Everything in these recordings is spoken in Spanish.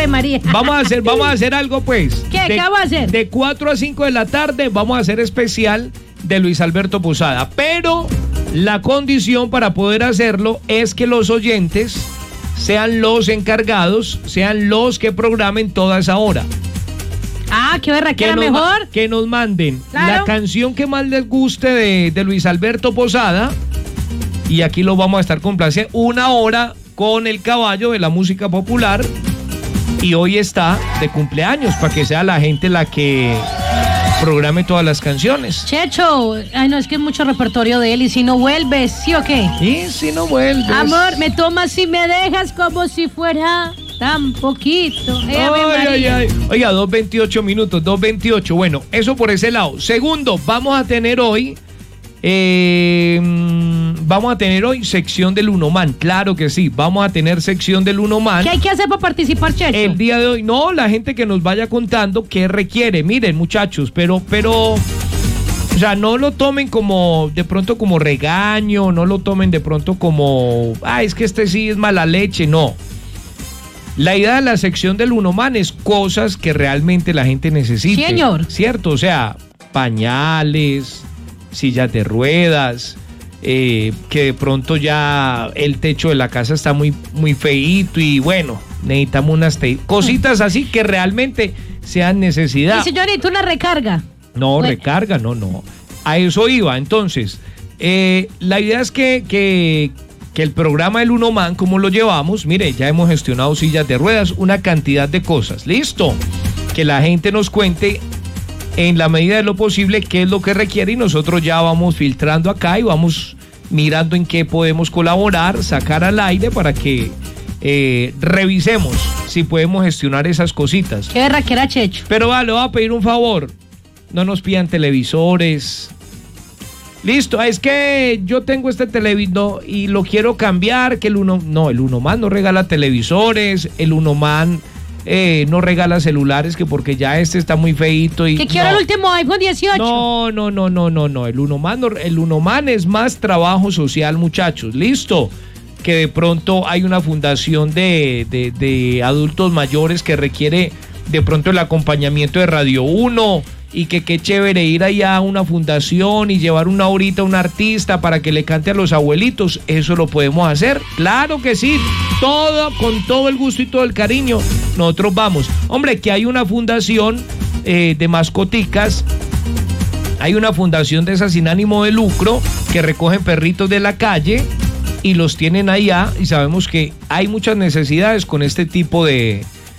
Ave María. Vamos a hacer algo, pues. ¿Qué vamos a hacer? De 4 a 5 de la tarde vamos a hacer especial de Luis Alberto Posada. Pero la condición para poder hacerlo es que los oyentes sean los encargados, sean los que programen toda esa hora. Ah, qué berraquera mejor. Que nos manden claro. La canción que más les guste de Luis Alberto Posada. Y aquí lo vamos a estar complaciendo 1 hora con el caballo de la música popular. Y hoy está de cumpleaños para que sea la gente la que programe todas las canciones. Checho, ay no, es que es mucho repertorio de él. Y si no vuelves, ¿sí o qué? Y si no vuelves. Amor, me tomas y me dejas como si fuera tan poquito. Ay. Oiga, 2:28 minutos, 2:28. Bueno, eso por ese lado. Segundo, vamos a tener hoy sección del Unoman. Claro que sí, vamos a tener sección del Unoman. ¿Qué hay que hacer para participar, Checho? El día de hoy, no, la gente que nos vaya contando qué requiere. Miren, muchachos, pero, o sea, no lo tomen como, de pronto como regaño, no lo tomen de pronto como, es que este sí es mala leche, no. La idea de la sección del Unoman es cosas que realmente la gente necesite. Señor. ¿Cierto? O sea, pañales, sillas de ruedas, que de pronto ya el techo de la casa está muy, muy feíto y bueno, necesitamos unas cositas así que realmente sean necesidad. Y señorita, una recarga. No, bueno. Recarga, no. A eso iba. Entonces, la idea es que el programa del Unoman, como lo llevamos, mire, ya hemos gestionado sillas de ruedas, una cantidad de cosas. ¿Listo? Que la gente nos cuente en la medida de lo posible qué es lo que requiere y nosotros ya vamos filtrando acá y vamos mirando en qué podemos colaborar, sacar al aire para que revisemos si podemos gestionar esas cositas. Qué berraquera, Checho. Pero le voy a pedir un favor, no nos pidan televisores. Listo, es que yo tengo este televisor y lo quiero cambiar, que el Unoman no regala televisores, el Unoman no regala celulares, que porque ya este está muy feíto y que quiero el último iPhone 18. No, el Unoman es más trabajo social, muchachos. Listo, que de pronto hay una fundación de adultos mayores que requiere de pronto el acompañamiento de Radio 1 y que qué chévere ir allá a una fundación y llevar una horita a un artista para que le cante a los abuelitos. Eso lo podemos hacer, claro que sí, todo con todo el gusto y todo el cariño. Nosotros vamos. Hombre, que hay una fundación de mascoticas, hay una fundación de esas sin ánimo de lucro que recogen perritos de la calle y los tienen allá, y sabemos que hay muchas necesidades con este tipo de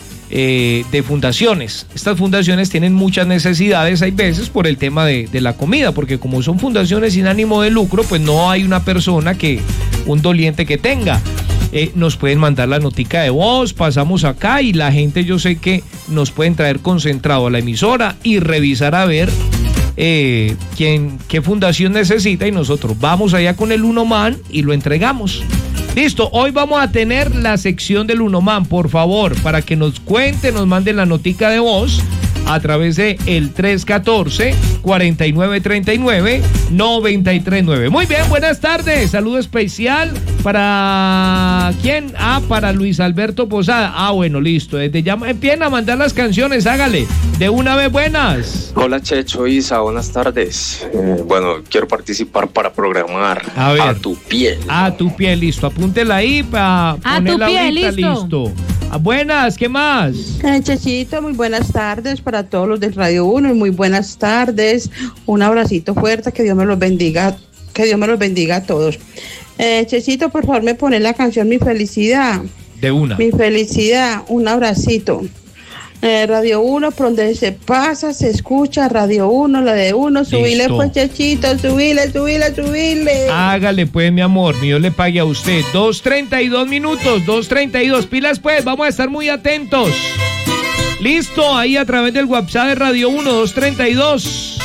fundaciones. Estas fundaciones tienen muchas necesidades, hay veces por el tema de la comida, porque como son fundaciones sin ánimo de lucro, pues no hay una persona un doliente que tenga. Nos pueden mandar la notica de voz, pasamos acá y la gente, yo sé que nos pueden traer concentrado a la emisora y revisar a ver qué fundación necesita y nosotros vamos allá con el Unoman y lo entregamos. Listo, hoy vamos a tener la sección del Unoman, por favor, para que nos cuente, nos manden la notica de voz a través de el 314-4939-939. Muy bien, buenas tardes. Saludo especial para ¿quién? Para Luis Alberto Posada. Bueno, listo. Desde ya empiecen a mandar las canciones, hágale. De una vez, buenas. Hola, Checho, Isa, buenas tardes. Bueno, quiero participar para programar A Tu Piel. A Tu Piel, listo. Apúntela ahí para ponerla ahorita, listo. Buenas, ¿qué más? Chechito, muy buenas tardes para todos los del Radio 1 y muy buenas tardes. Un abracito fuerte, que Dios me los bendiga, a todos. Chechito, por favor, me pone la canción Mi Felicidad. De una. Mi Felicidad, un abracito. Radio 1, por donde se pasa, se escucha Radio 1, la de 1, subile pues, Chechito, subile. Hágale pues, mi amor, Dios le pague a usted. 2:32 minutos, 2:32, pilas pues, vamos a estar muy atentos. Listo, ahí a través del WhatsApp de Radio 1, 2:32.